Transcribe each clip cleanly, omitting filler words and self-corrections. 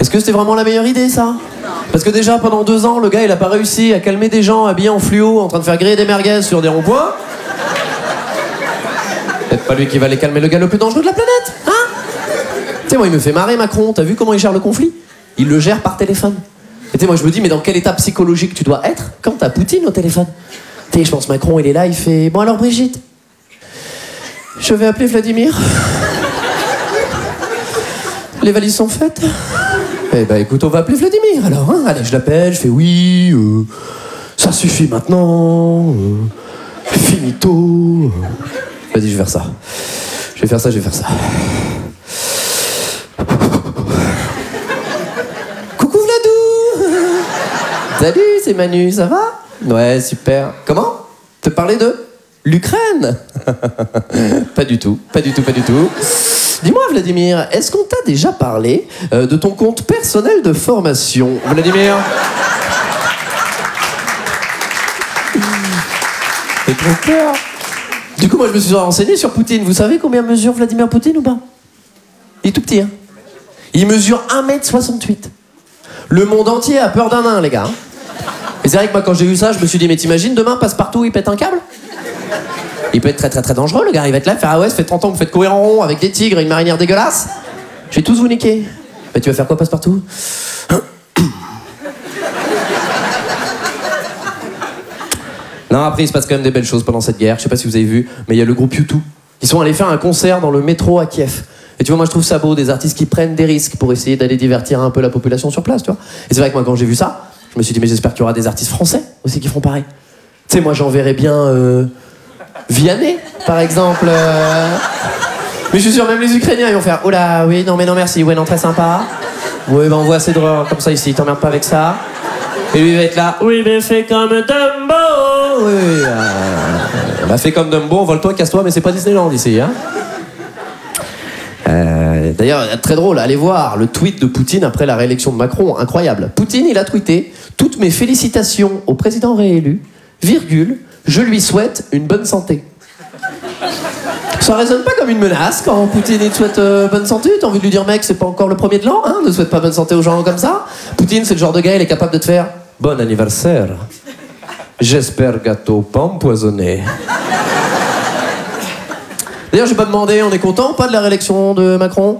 Est-ce que c'était vraiment la meilleure idée, ça? Parce que déjà, pendant 2 ans, le gars, il a pas réussi à calmer des gens habillés en fluo, en train de faire griller des merguez sur des ronds-points. Peut-être pas lui qui va les calmer, le gars le plus dangereux de la planète, hein? Tu sais, moi, il me fait marrer, Macron. T'as vu comment il gère le conflit? Il le gère par téléphone. Et tu sais, moi, je me dis, mais dans quel état psychologique tu dois être quand t'as Poutine au téléphone? Tu sais, je pense Macron, il est là, il fait... Bon, alors, Brigitte, je vais appeler Vladimir. Les valises sont faites? Eh ben, écoute, on va appeler Vladimir, alors, hein? Allez, je l'appelle, je fais oui, ça suffit maintenant, finito. Vas-y, je vais faire ça. Je vais faire ça. Coucou Vladou. Salut, c'est Manu, ça va? Ouais, super. Comment? Te parler de l'Ukraine? Pas du tout. Dis-moi, Vladimir, est-ce qu'on t'a déjà parlé de ton compte personnel de formation? Vladimir? C'est trop peur. Du coup, moi, je me suis renseigné sur Poutine. Vous savez combien mesure Vladimir Poutine ou pas? Il est tout petit, hein. Il mesure 1m68. Le monde entier a peur d'un nain, les gars. Et c'est vrai que moi, quand j'ai vu ça, je me suis dit, mais t'imagines, demain, Passepartout, il pète un câble? Il peut être très très très dangereux, le gars. Il va être là, faire ah ouais, ça fait 30 ans que vous faites courir en rond avec des tigres et une marinière dégueulasse. Je vais tous vous niquer. Bah, tu vas faire quoi, Passepartout? Non, après, il se passe quand même des belles choses pendant cette guerre. Je sais pas si vous avez vu, mais il y a le groupe U2. Ils sont allés faire un concert dans le métro à Kiev. Et tu vois, moi, je trouve ça beau, des artistes qui prennent des risques pour essayer d'aller divertir un peu la population sur place, tu vois. Et c'est vrai que moi, quand j'ai vu ça, je me suis dit, mais j'espère qu'il y aura des artistes français aussi qui feront pareil. Tu sais, moi, j'en verrais bien... Vianney, par exemple. Mais je suis sûr, même les Ukrainiens, ils vont faire « Oula, oui, non, mais non, merci, ouais, non, très sympa. Oui, ben on voit assez de comme ça ici, t'emmerdes pas avec ça. » Et lui, il va être là « Oui, mais fais comme Dumbo. » Oui, bah fais comme Dumbo, envole-toi, casse-toi, mais c'est pas Disneyland ici, hein. D'ailleurs, très drôle, allez voir le tweet de Poutine après la réélection de Macron, incroyable. Poutine, il a tweeté « Toutes mes félicitations au président réélu, virgule, je lui souhaite une bonne santé. » Ça résonne pas comme une menace quand Poutine il te souhaite bonne santé. T'as envie de lui dire, mec, c'est pas encore le 1er de l'an, hein, ne souhaite pas bonne santé aux gens comme ça. Poutine, c'est le genre de gars, il est capable de te faire bon anniversaire. J'espère gâteau pas empoisonné. D'ailleurs, j'ai pas demandé, on est content ou pas de la réélection de Macron?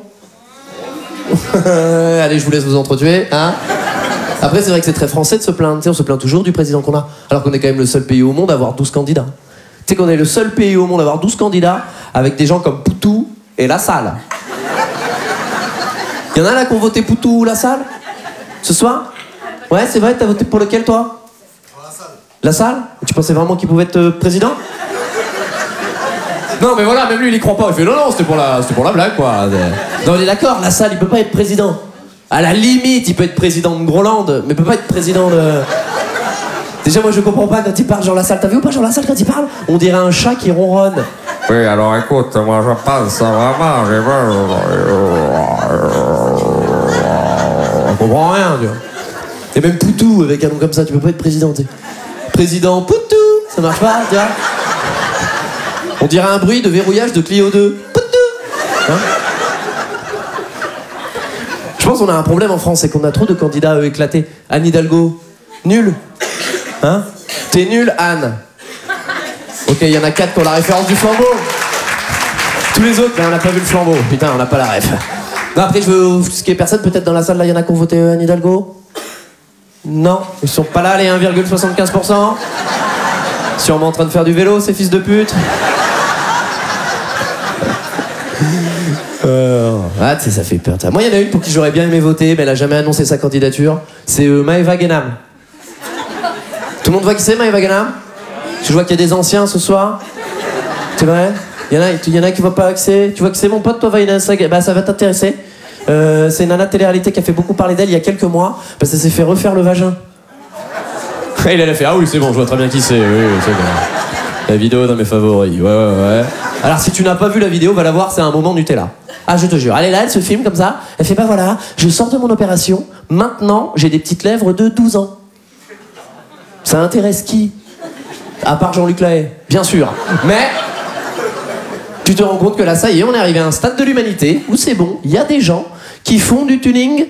Allez, je vous laisse vous entretuer, hein. Après, c'est vrai que c'est très français de se plaindre. Tu sais, on se plaint toujours du président qu'on a, alors qu'on est quand même le seul pays au monde à avoir 12 candidats. Tu sais qu'on est le seul pays au monde à avoir 12 candidats avec des gens comme Poutou et Lassalle. Il y en a là qui ont voté Poutou ou Lassalle ce soir? Ouais, c'est vrai, t'as voté pour lequel, toi? Pour Lassalle. Lassalle? Tu pensais vraiment qu'il pouvait être président? Non, mais voilà, même lui, il y croit pas. Il fait non, c'était pour la blague, quoi. Non, on est d'accord, Lassalle, il peut pas être président. À la limite, il peut être président de Groenland, mais il peut pas être président de... Déjà, moi, je comprends pas quand il parle, Jean Lassalle. T'as vu ou pas, Jean Lassalle, quand il parle? On dirait un chat qui ronronne. Oui, alors écoute, moi, je pense vraiment... On comprend rien, tu vois. Et même Poutou, avec un nom comme ça, tu peux pas être président, tu sais. Président Poutou, ça marche pas, tu vois. On dirait un bruit de verrouillage de Clio 2. Poutou, hein? Je pense qu'on a un problème en France, c'est qu'on a trop de candidats éclatés. Anne Hidalgo, nul. Hein? T'es nul, Anne. Ok, il y en a 4 qui ont la référence du flambeau. Tous les autres, mais on n'a pas vu le flambeau. Putain, on n'a pas la ref. Non, après, je veux... Ce qui est personne, peut-être dans la salle, là, il y en a qui ont voté Anne Hidalgo? Non, ils sont pas là, les 1,75%. Sûrement en train de faire du vélo, ces fils de pute. Ah, tu sais, ça fait peur. Moi, il y en a une pour qui j'aurais bien aimé voter, mais elle a jamais annoncé sa candidature. C'est Maëva Guénam. Tout le monde voit qui c'est, Maëva Guénam? Je vois qu'il y a des anciens ce soir. C'est vrai? Il y en a qui voient pas qui c'est. Tu vois que c'est mon pote, toi, Vanessa? Bah, ça va t'intéresser. C'est une nana de télé-réalité qui a fait beaucoup parler d'elle il y a quelques mois, parce qu'elle s'est fait refaire le vagin. Et il a fait, ah oui, c'est bon, je vois très bien qui c'est. Oui, c'est bon. La vidéo dans mes favoris. Ouais. Alors, si tu n'as pas vu la vidéo, va la voir, c'est un moment Nutella. Ah, je te jure. Elle est là, elle se filme comme ça. Elle fait, bah voilà, je sors de mon opération. Maintenant, j'ai des petites lèvres de 12 ans. Ça intéresse qui? À part Jean-Luc Lahaye, bien sûr. Mais tu te rends compte que là, ça y est, on est arrivé à un stade de l'humanité où c'est bon, il y a des gens qui font du tuning